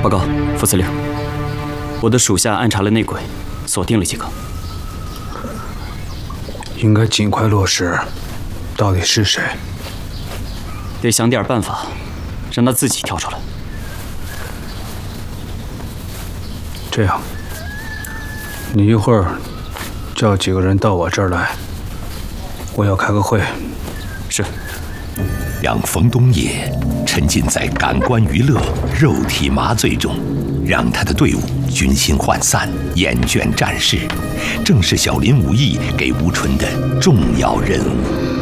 报告副司令，我的属下暗查了内鬼，锁定了几个， 应该尽快落实。到底是谁？ 得想点办法，让他自己跳出来。 这样，你一会儿叫几个人到我这儿来，我要开个会。 是。 让冯东野沉浸在感官娱乐、肉体麻醉中，让他的队伍军心涣散、厌倦战事，正是小林武艺给吴纯的重要任务。